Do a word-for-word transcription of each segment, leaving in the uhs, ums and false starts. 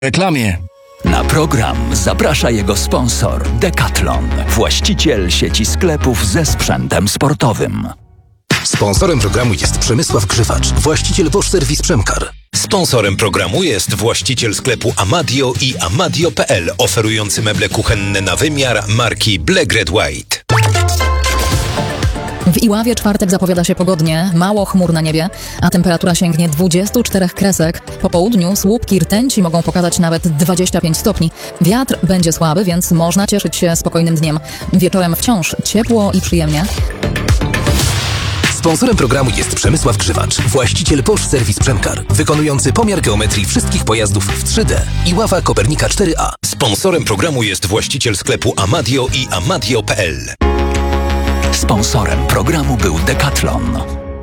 reklamie. Na program zaprasza jego sponsor Decathlon, właściciel sieci sklepów ze sprzętem sportowym. Sponsorem programu jest Przemysław Grzywacz, właściciel Bosch Service Przemkar. Sponsorem programu jest właściciel sklepu Amadio i amadio kropka p l, oferujący meble kuchenne na wymiar marki Black Red White. W Iławie czwartek zapowiada się pogodnie, mało chmur na niebie, a temperatura sięgnie dwudziestu czterech kresek. Po południu słupki rtęci mogą pokazać nawet dwadzieścia pięć stopni. Wiatr będzie słaby, więc można cieszyć się spokojnym dniem. Wieczorem wciąż ciepło i przyjemnie. Sponsorem programu jest Przemysław Grzywacz, właściciel Bosch Service Przemkar, wykonujący pomiar geometrii wszystkich pojazdów w trzy D. Iława Kopernika cztery A. Sponsorem programu jest właściciel sklepu Amadio i amadio kropka p l. Sponsorem programu był Decathlon.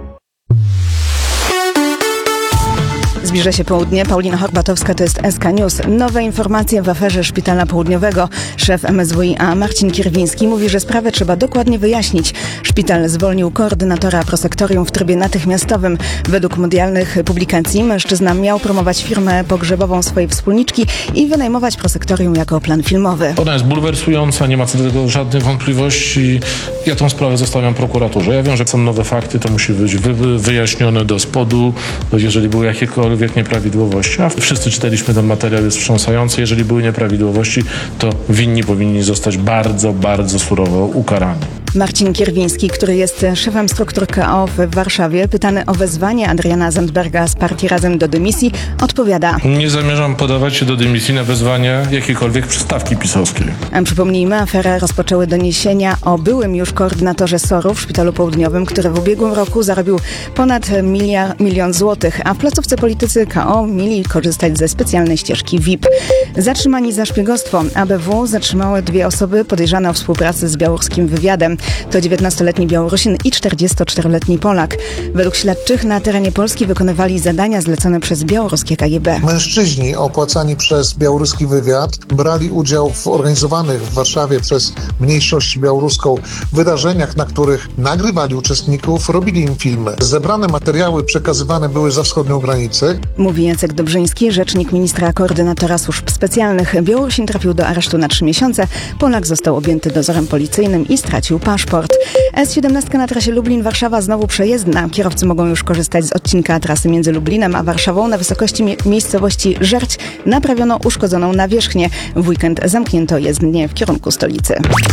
Zbliża się południe. Paulina Horbatowska, to jest S K News. Nowe informacje w aferze Szpitala Południowego. Szef M S W i a Marcin Kierwiński mówi, że sprawę trzeba dokładnie wyjaśnić. Szpital zwolnił koordynatora prosektorium w trybie natychmiastowym. Według medialnych publikacji mężczyzna miał promować firmę pogrzebową swojej wspólniczki i wynajmować prosektorium jako plan filmowy. Ona jest bulwersująca, nie ma co do tego żadnych wątpliwości. Ja tą sprawę zostawiam prokuraturze. Ja wiem, że są nowe fakty, to musi być wy- wy- wyjaśnione do spodu, jeżeli były jakiekolwiek nieprawidłowości, a wszyscy czytaliśmy ten materiał, jest wstrząsający. Jeżeli były nieprawidłowości, to winni powinni zostać bardzo, bardzo surowo ukarani. Marcin Kierwiński, który jest szefem struktur K O w Warszawie, pytany o wezwanie Adriana Zandberga z partii Razem do dymisji, odpowiada: Nie zamierzam podawać się do dymisji na wezwanie jakiejkolwiek przystawki pisowskiej. A przypomnijmy, aferę rozpoczęły doniesienia o byłym już koordynatorze S O R-u w Szpitalu Południowym, który w ubiegłym roku zarobił ponad miliar, milion złotych, a w placówce politycy K O mieli korzystać ze specjalnej ścieżki V I P. Zatrzymani za szpiegostwo. A B W zatrzymały dwie osoby podejrzane o współpracę z białoruskim wywiadem. To dziewiętnastoletni Białorusin i czterdziestoczteroletni Polak. Według śledczych na terenie Polski wykonywali zadania zlecone przez białoruskie K G B. Mężczyźni opłacani przez białoruski wywiad brali udział w organizowanych w Warszawie przez mniejszość białoruską wydarzeniach, na których nagrywali uczestników, robili im filmy. Zebrane materiały przekazywane były za wschodnią granicę. Mówi Jacek Dobrzyński, rzecznik ministra koordynatora służb specjalnych. Białorusin trafił do aresztu na trzy miesiące. Polak został objęty dozorem policyjnym i stracił paszport. S siedemnaście na trasie Lublin-Warszawa znowu przejezdna. Kierowcy mogą już korzystać z odcinka trasy między Lublinem a Warszawą na wysokości mie- miejscowości Żerć. Naprawiono uszkodzoną nawierzchnię. W weekend zamknięto jezdnię w kierunku stolicy.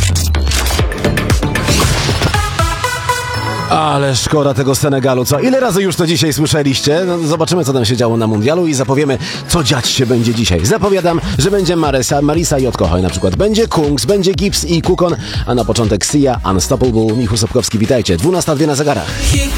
Ale szkoda tego Senegalu, co? Ile razy już to dzisiaj słyszeliście? No, zobaczymy, co tam się działo na mundialu i zapowiemy, co dziać się będzie dzisiaj. Zapowiadam, że będzie Marisa, Marisa i Otkochoj na przykład. Będzie Kungs, będzie Gibbs i Kukon, a na początek Sia, Unstoppable. Michał Sobkowski, witajcie. dwunasta dwie na zegarach.